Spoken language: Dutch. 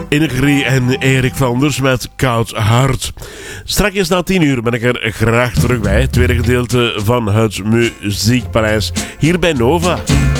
Ingerie en Erik Vanders met Koud Hart. Straks na 10 uur ben ik er graag terug bij. Het tweede gedeelte van het Muziekpaleis hier bij Nova.